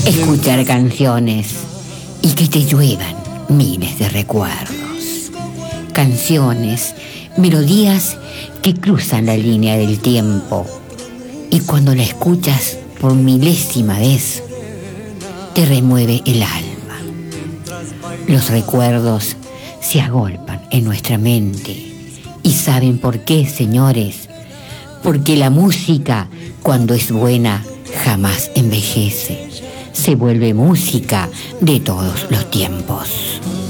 Escuchar canciones y que te lluevan miles de recuerdos. Canciones, melodías que cruzan la línea del tiempo y cuando la escuchas por milésima vez, te remueve el alma. Los recuerdos se agolpan en nuestra mente. ¿Y saben por qué, señores? Porque la música, cuando es buena, jamás envejece. Se vuelve música de todos los tiempos.